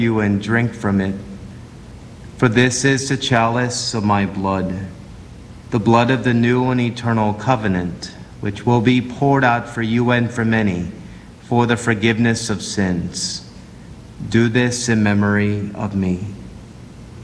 you and drink from it. For this is the chalice of my blood, the blood of the new and eternal covenant, which will be poured out for you and for many for the forgiveness of sins. Do this in memory of me.